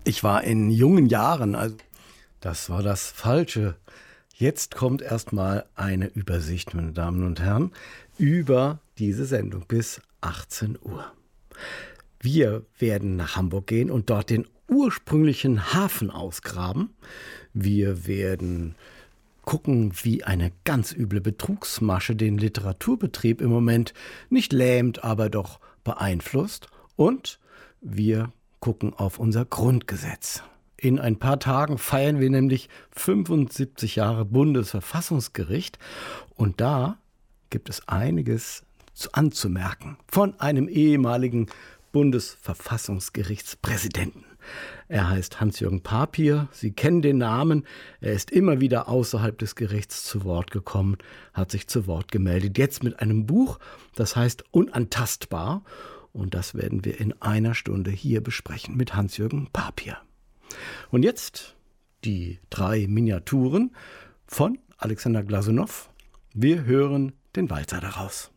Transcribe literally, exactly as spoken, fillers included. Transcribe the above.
Ich war in jungen Jahren, also das war das Falsche. Jetzt kommt erstmal eine Übersicht, meine Damen und Herren, über diese Sendung bis achtzehn Uhr. Wir werden nach Hamburg gehen und dort den ursprünglichen Hafen ausgraben. Wir werden gucken, wie eine ganz üble Betrugsmasche den Literaturbetrieb im Moment nicht lähmt, aber doch beeinflusst. Und wir gucken auf unser Grundgesetz. In ein paar Tagen feiern wir nämlich fünfundsiebzig Jahre Bundesverfassungsgericht. Und da gibt es einiges anzumerken von einem ehemaligen Bundesverfassungsgerichtspräsidenten. Er heißt Hans-Jürgen Papier. Sie kennen den Namen. Er ist immer wieder außerhalb des Gerichts zu Wort gekommen, hat sich zu Wort gemeldet. Jetzt mit einem Buch, das heißt Unantastbar. Und das werden wir in einer Stunde hier besprechen mit Hans-Jürgen Papier. Und jetzt die drei Miniaturen von Alexander Glasunow. Wir hören den Walzer daraus.